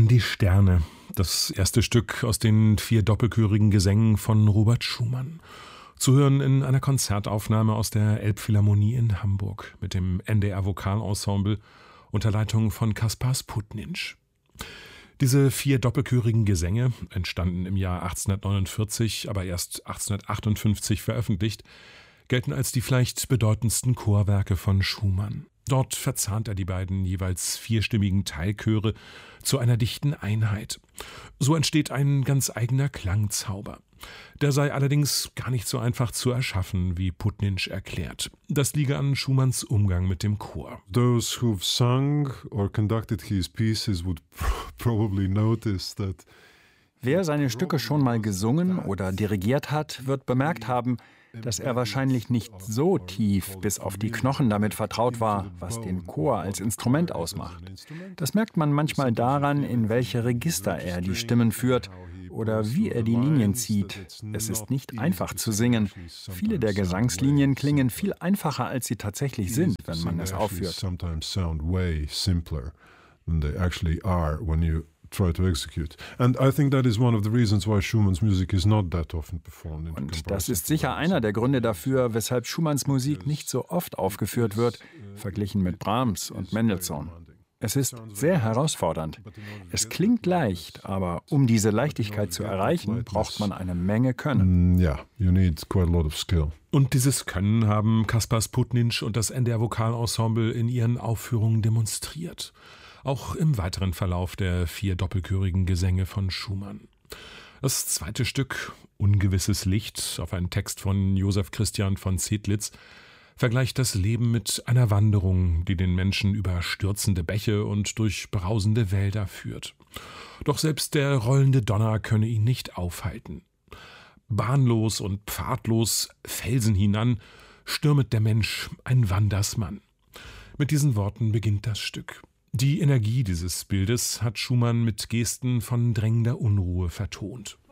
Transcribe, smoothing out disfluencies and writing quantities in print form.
An die Sterne, das erste Stück aus den 4 doppelchörigen Gesängen von Robert Schumann. Zu hören in einer Konzertaufnahme aus der Elbphilharmonie in Hamburg mit dem NDR Vokalensemble unter Leitung von Kaspar Sputninch. Diese 4 doppelchörigen Gesänge, entstanden im Jahr 1849, aber erst 1858 veröffentlicht, gelten als die vielleicht bedeutendsten Chorwerke von Schumann. Dort verzahnt er die beiden jeweils 4-stimmigen Teilchöre zu einer dichten Einheit. So entsteht ein ganz eigener Klangzauber. Der sei allerdings gar nicht so einfach zu erschaffen, wie Putninch erklärt. Das liege an Schumanns Umgang mit dem Chor. Those who've sung or conducted his pieces would probably notice that. Wer seine Stücke schon mal gesungen oder dirigiert hat, wird bemerkt haben, dass er wahrscheinlich nicht so tief bis auf die Knochen damit vertraut war, was den Chor als Instrument ausmacht. Das merkt man manchmal daran, in welche Register er die Stimmen führt oder wie er die Linien zieht. Es ist nicht einfach zu singen. Viele der Gesangslinien klingen viel einfacher, als sie tatsächlich sind, wenn man es aufführt. Try to execute. And I think that is one of the reasons why Schumann's music is not that often performed. Und das ist sicher einer der Gründe dafür, weshalb Schumanns Musik nicht so oft aufgeführt wird, verglichen mit Brahms und Mendelssohn. Es ist sehr herausfordernd. Es klingt leicht, aber um diese Leichtigkeit zu erreichen, braucht man eine Menge Können. Yeah, you need quite a lot of skill. Und dieses Können haben Kaspar Sputninch und das NDR Vokalensemble in ihren Aufführungen demonstriert. Auch im weiteren Verlauf der 4 doppelchörigen Gesänge von Schumann. Das zweite Stück, Ungewisses Licht, auf einen Text von Joseph Christian von Zedlitz, vergleicht das Leben mit einer Wanderung, die den Menschen über stürzende Bäche und durch brausende Wälder führt. Doch selbst der rollende Donner könne ihn nicht aufhalten. Bahnlos und pfadlos, Felsen hinan, stürmet der Mensch, ein Wandersmann. Mit diesen Worten beginnt das Stück. Die Energie dieses Bildes hat Schumann mit Gesten von drängender Unruhe vertont.